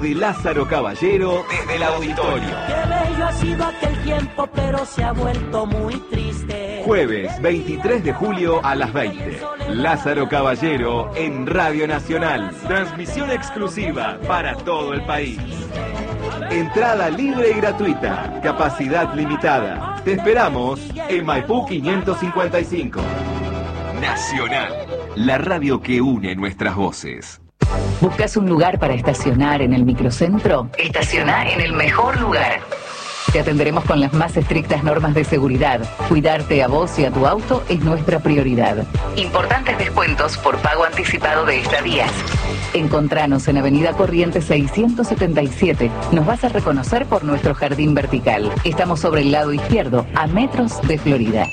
de Lázaro Caballero desde el auditorio. Qué bello ha sido aquel tiempo, pero se ha vuelto muy triste. Jueves 23 de julio a las 20. Lázaro Caballero en Radio Nacional. Transmisión exclusiva para todo el país. Entrada libre y gratuita. Capacidad limitada. Te esperamos en Maipú 555. Nacional. La radio que une nuestras voces. ¿Buscas un lugar para estacionar en el microcentro? Estaciona en el mejor lugar. Te atenderemos con las más estrictas normas de seguridad. Cuidarte a vos y a tu auto es nuestra prioridad. Importantes descuentos por pago anticipado de estadías. Encontranos en Avenida Corrientes 677. Nos vas a reconocer por nuestro jardín vertical. Estamos sobre el lado izquierdo, a metros de Florida.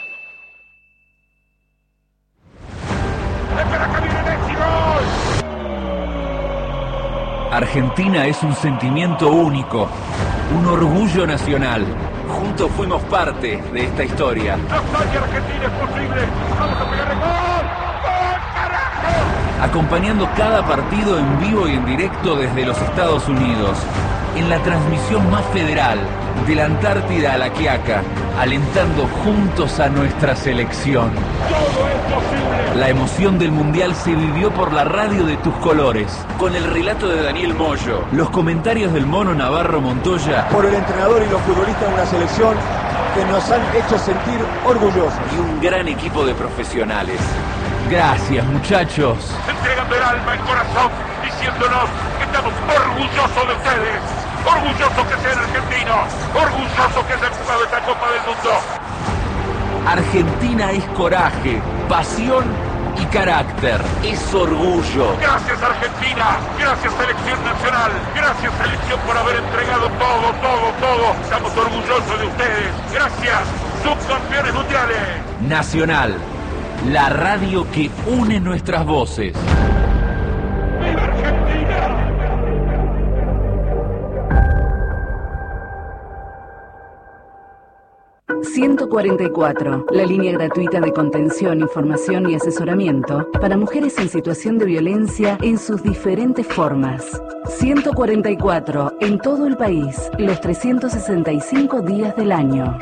Argentina es un sentimiento único, un orgullo nacional. Juntos fuimos parte de esta historia. ¡Nostalgia Argentina es posible! ¡Vamos a pegar el gol! ¡Gol, carajo! Acompañando cada partido en vivo y en directo desde los Estados Unidos. En la transmisión más federal, de la Antártida a la Quiaca, alentando juntos a nuestra selección. ¡Todo es posible! La emoción del Mundial se vivió por la radio de tus colores, con el relato de Daniel Moyo, los comentarios del Mono Navarro Montoya, por el entrenador y los futbolistas de una selección que nos han hecho sentir orgullosos. Y un gran equipo de profesionales. Gracias, muchachos. Entregando el alma, el corazón, diciéndonos que estamos orgullosos de ustedes. Orgullosos que sean argentinos. Orgullosos que hayan jugado esta Copa del Mundo. Argentina es coraje, pasión y carácter. Es orgullo. Gracias Argentina. Gracias Selección Nacional. Gracias Selección por haber entregado todo. Estamos orgullosos de ustedes. Gracias. Subcampeones mundiales. Nacional. La radio que une nuestras voces. ¡Viva Argentina! 144, la línea gratuita de contención, información y asesoramiento para mujeres en situación de violencia en sus diferentes formas. 144, en todo el país, los 365 días del año.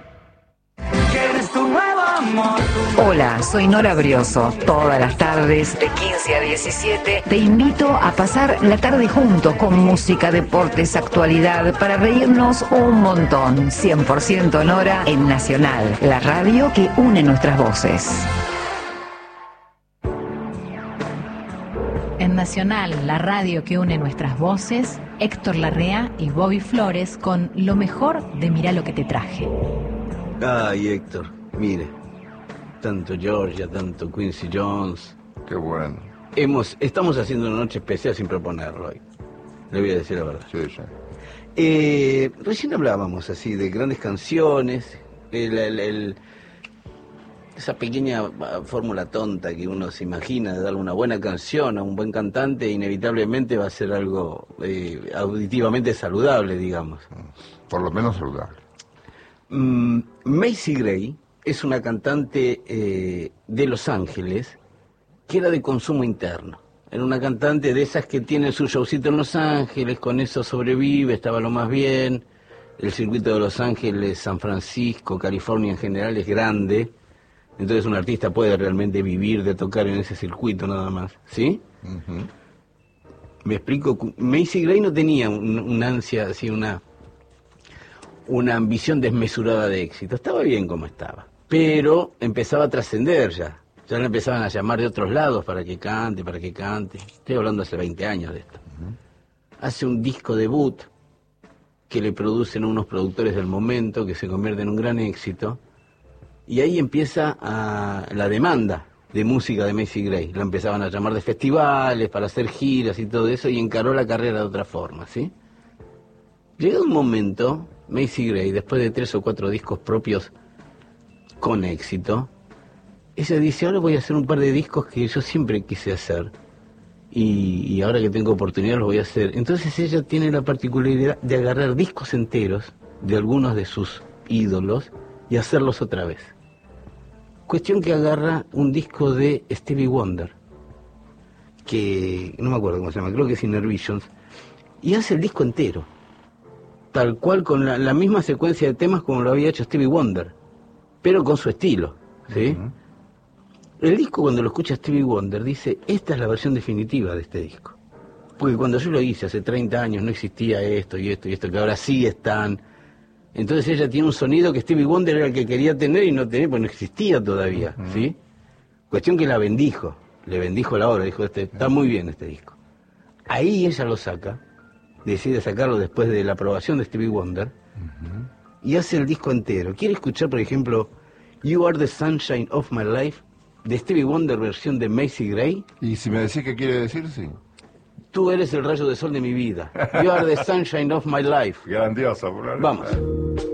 Hola, soy Nora Brioso. Todas las tardes, de 15 a 17, te invito a pasar la tarde juntos con música, deportes, actualidad, para reírnos un montón. 100% Nora en Nacional, la radio que une nuestras voces. En Nacional, la radio que une nuestras voces, Héctor Larrea y Bobby Flores con lo mejor de Mirá lo que te traje. Ay, Héctor, mire. Tanto Georgia, tanto Quincy Jones. Qué bueno. Estamos haciendo una noche especial sin proponerlo hoy. Le voy a decir la verdad. Sí, sí. Recién hablábamos así de grandes canciones, esa pequeña fórmula tonta que uno se imagina de darle una buena canción a un buen cantante, inevitablemente va a ser algo auditivamente saludable, digamos. Por lo menos saludable. Macy Gray es una cantante de Los Ángeles que era de consumo interno. Era una cantante de esas que tiene su showcito en Los Ángeles, con eso sobrevive, estaba lo más bien. El circuito de Los Ángeles, San Francisco, California en general es grande. Entonces un artista puede realmente vivir de tocar en ese circuito nada más, ¿sí? Uh-huh. Me explico. Macy Gray no tenía una ansia, así una ambición desmesurada de éxito. Estaba bien como estaba. Pero empezaba a trascender ya. Ya le empezaban a llamar de otros lados para que cante. Estoy hablando hace 20 años de esto. Uh-huh. Hace un disco debut que le producen unos productores del momento, que se convierte en un gran éxito. Y ahí empieza la demanda de música de Macy Gray. La empezaban a llamar de festivales, para hacer giras y todo eso, y encaró la carrera de otra forma, ¿sí? Llegado un momento, Macy Gray, después de 3 o 4 discos propios con éxito, ella dice, ahora voy a hacer un par de discos que yo siempre quise hacer, y ahora que tengo oportunidad los voy a hacer. Entonces ella tiene la particularidad de agarrar discos enteros de algunos de sus ídolos y hacerlos otra vez. Cuestión que agarra un disco de Stevie Wonder, que no me acuerdo cómo se llama, creo que es Inner Visions, y hace el disco entero, tal cual, con la misma secuencia de temas como lo había hecho Stevie Wonder, pero con su estilo, ¿sí? El disco, cuando lo escucha Stevie Wonder, dice, esta es la versión definitiva de este disco. Porque cuando yo lo hice hace 30 años no existía esto y esto y esto, que ahora sí están. Entonces ella tiene un sonido que Stevie Wonder era el que quería tener y no tenía, pues no existía todavía, ¿sí? Cuestión que la bendijo, le bendijo la obra, dijo, está muy bien este disco. Ahí ella lo saca, decide sacarlo después de la aprobación de Stevie Wonder, y hace el disco entero. ¿Quiere escuchar, por ejemplo, You Are the Sunshine of My Life, de Stevie Wonder, versión de Macy Gray? Y si me decís qué quiere decir, sí. Tú eres el rayo de sol de mi vida. You are the sunshine of my life. Grandiosa, por la Vamos.